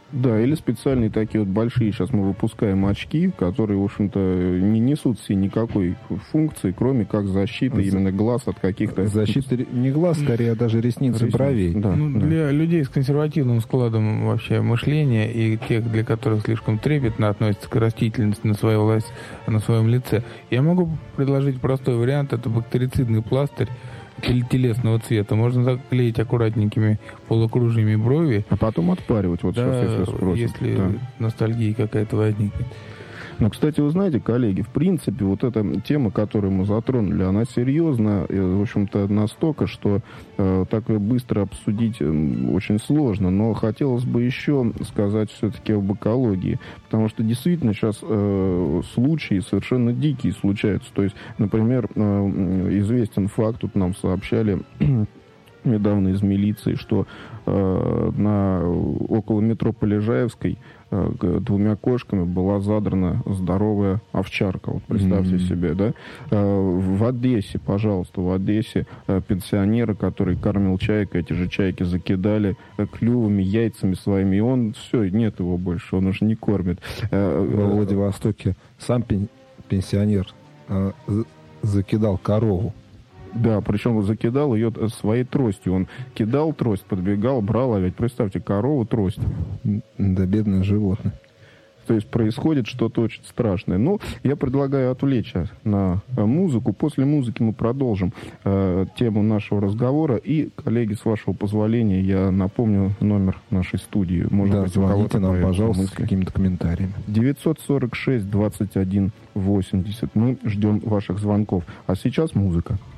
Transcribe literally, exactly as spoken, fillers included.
Да, или специальные такие вот большие, сейчас мы выпускаем очки, которые, в общем-то, не несут себе никакой функции, кроме как защиты За... именно глаз от каких-то... Защита не глаз, скорее, а даже ресниц и бровей. Да, ну, да. Для людей с консервативным складом вообще мышления и тех, для которых слишком трепетно относятся к растительности на своей власть, на своем лице, я могу предложить простой вариант. Это бактерицидный пластырь телесного цвета. Можно заклеить аккуратненькими полукружьями брови. А потом отпаривать, вот да, сейчас, если спросят. Если да. ностальгия какая-то возникнет. Ну, кстати, вы знаете, коллеги, в принципе, вот эта тема, которую мы затронули, она серьезна, в общем-то, настолько, что э, так быстро обсудить очень сложно. Но хотелось бы еще сказать все-таки об экологии, потому что действительно сейчас э, случаи совершенно дикие случаются. То есть, например, э, известен факт, тут нам сообщали недавно из милиции, что э, на, около метро Полежаевской э, двумя кошками была задрана здоровая овчарка. Вот представьте mm-hmm. себе, да? Э, в Одессе, пожалуйста, в Одессе э, пенсионера, который кормил чайка, эти же чайки закидали э, клювами, яйцами своими, и он, все, нет его больше, он уже не кормит. Э, Во Владивостоке сам пен- пенсионер э, закидал корову. Да, причем закидал ее своей тростью. Он кидал трость, подбегал, брал, а ведь представьте, корову трость. Да, бедное животное. То есть происходит что-то очень страшное. Ну, я предлагаю отвлечься на музыку. После музыки мы продолжим э, тему нашего разговора. И, коллеги, с вашего позволения, я напомню номер нашей студии. Может да, быть, звоните нам, пожалуйста, мысли. С какими-то комментариями. девятьсот сорок шесть двадцать один восемьдесят. Мы ждем ваших звонков. А сейчас музыка.